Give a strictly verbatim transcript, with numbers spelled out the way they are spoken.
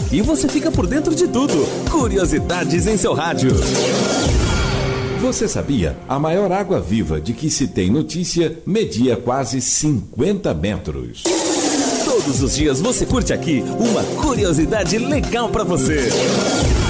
Aqui você fica por dentro de tudo. Curiosidades em seu rádio. Você sabia? A maior água viva de que se tem notícia media quase cinquenta metros. Todos os dias você curte aqui uma curiosidade legal pra você.